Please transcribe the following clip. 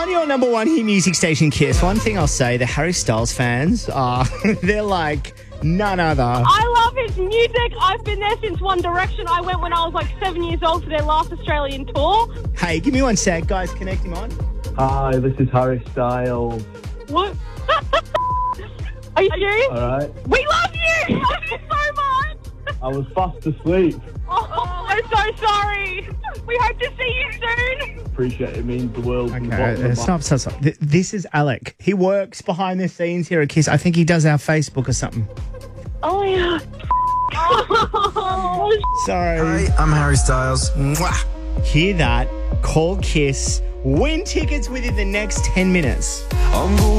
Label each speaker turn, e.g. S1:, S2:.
S1: On your number one hit music station, Kiss, one thing I'll say, the Harry Styles fans are, they're like none other.
S2: I love his music. I've been there since One Direction. I went when I was like 7 years old for their last Australian tour.
S1: Hey, give me one sec, guys. Connect him on.
S3: Hi, this is Harry Styles.
S2: What? Are you serious?
S3: All right.
S2: We love you! We love you so much!
S3: I was fast asleep.
S2: Oh, I'm so sorry. We hope to see you soon.
S3: Appreciate it. Means the world.
S1: Okay, stop. This is Alec. He works behind the scenes here at Kiss. I think he does our Facebook or something.
S2: Oh, yeah. Oh,
S1: Sorry.
S4: Hi, I'm Harry Styles. Mwah.
S1: Hear that? Call Kiss. Win tickets within the next 10 minutes.